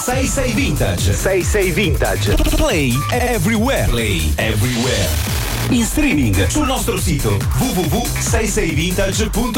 66 Vintage. 66 Vintage. Play everywhere. Play everywhere. In streaming sul nostro sito www.66vintage.it.